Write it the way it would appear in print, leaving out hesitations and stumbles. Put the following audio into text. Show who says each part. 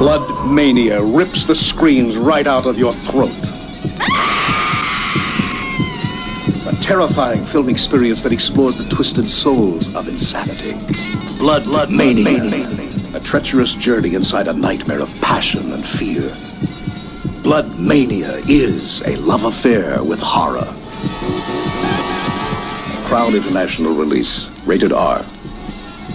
Speaker 1: Blood Mania rips the screams right out of your throat. A terrifying film experience that explores the twisted souls of insanity. Blood Mania. A treacherous journey inside a nightmare of passion and fear. Blood Mania is a love affair with horror. Crown International release. Rated R.